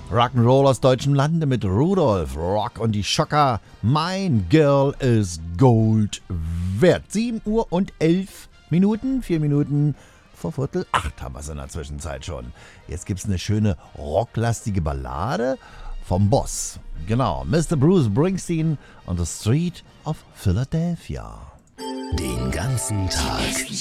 Rock'n'Roll aus deutschem Lande mit Rudolf, Rock und die Schocker. Mein Girl is Gold wert. 7 Uhr und 11 Minuten, 4 Minuten vor 7:45 haben wir es in der Zwischenzeit schon. Jetzt gibt's eine schöne rocklastige Ballade vom Boss. Genau, Mr. Bruce Springsteen on the Street of Philadelphia. Den ganzen Tag